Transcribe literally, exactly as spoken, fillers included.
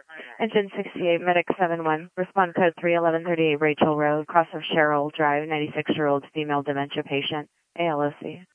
Engine sixty-eight, Medic seven one, respond code three eleven thirty-eight Rachel Road, cross of Cheryl Drive, ninety-six-year-old female dementia patient, A L O C.